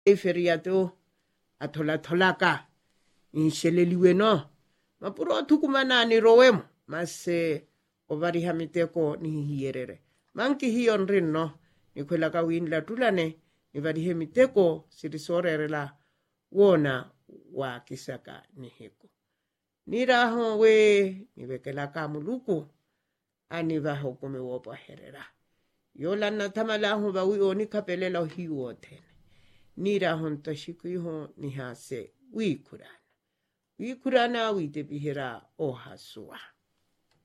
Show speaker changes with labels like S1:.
S1: e feriato athola ka insheleliwe no mapuro thukumana ni rowemo mase ovariha miteko ni hierere manki hiyon rinno ni kwela ka winla tulane ni varihe miteko sirisorerela wona wa kisaka ni heko niraho we ni wekela ka muluku ani vaho kome wopa herera yolanna tamalahu ba wi oni kapelela hiwo tene niraho ntashikuiho ni hase wi kurana wi te bihera o hasua